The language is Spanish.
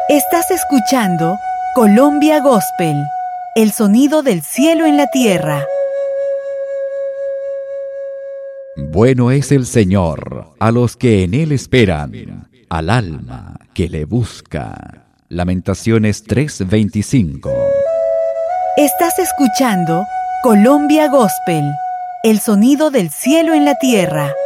Estás escuchando Colombia Gospel, el sonido del cielo en la tierra. Bueno es el Señor a los que en Él esperan, al alma que le busca. Lamentaciones 3:25. Estás escuchando Colombia Gospel, el sonido del cielo en la tierra.